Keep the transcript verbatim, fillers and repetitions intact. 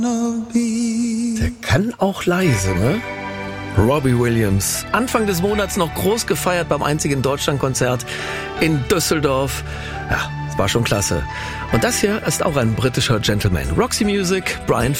Der kann auch leise, ne? Robbie Williams. Anfang des Monats noch groß gefeiert beim einzigen Deutschlandkonzert in Düsseldorf. Ja, das war schon klasse. Und das hier ist auch ein britischer Gentleman. Roxy Music, Brian